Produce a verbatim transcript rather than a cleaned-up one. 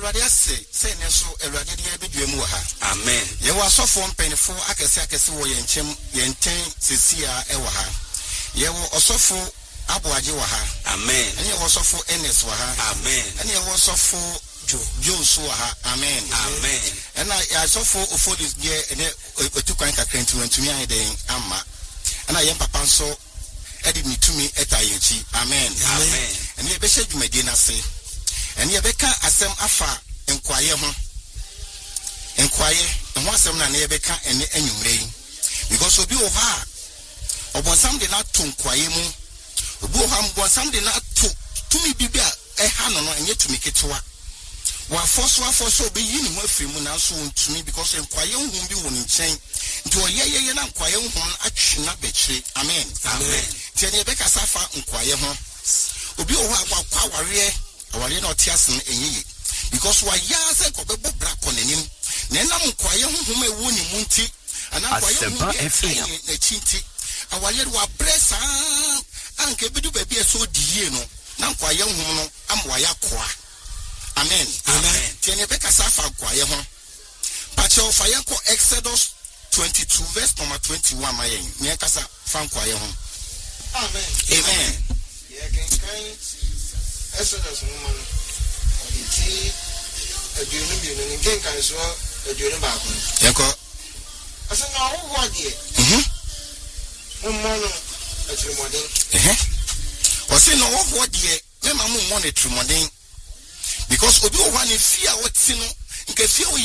Erade ase say ne so Erade de abedua mu ha. Amen. Ye wa sofo mpenifo akese akese wo ye nchem ye nten sesia e wa ha. Ye wo osofo Aboaje wa ha. Amen. Ene ye wo sofo Enes wa ha. Amen. Ene ye wo sofo Jo Jo so wa ha. Amen. Amen. Ena ya sofo ofodi ye ene otukwan kakranti wantumi an den amma. Ena ye papa nso edi mitumi etayenchi. Amen. Amen. Ene ye be hwedwumadi na se. Ene ye beka asem afa nkwaye ho. Nkwaye, and one sem na ne ye beka ene anwumre yi. Because obi o ha obonsam de na to nkwaye mu. Obi o ha obonsam de na to tumi bibia e ha no no enye tumi ketewa. Wa forso forso obi yi ni ho afiri mu na so ntumi because nkwaye hu bi wo ni nchen. Nti o ye ye na nkwaye hu atwe na bekire. Amen. Amen. Ti ne beka safa nkwaye ho. Obi o ha akwa aware aware na otiasen enye because wa ya se ko bebo bra konenim na nam nkwaye hu ma ewo ni munti ana nkwaye hu na chinti awale wa bresa anke bidu baby so diye no na nkwaye hu no amwa ya koa. Amen. Amen. Tiene beka safa nkwaye ho pacho fa yanko Exodus twenty-two verse number twenty-one ma yen me kasa fa nkwaye ho. Amen. Amen. Yeah, can kind Exodus woman iti aduonu bi no ngen kan so aduonu ba ko yanko asa na wo wode mhm mo no atrimoden eh o se no wo wode me ma mo monitor moden because obi o wa ne fia wo ti no nke fia